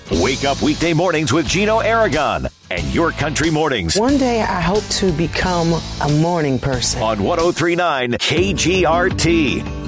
Wake up weekday mornings with Gino Aragon and Your Country Mornings One day I hope to become a morning person. on 103.9 KGRT.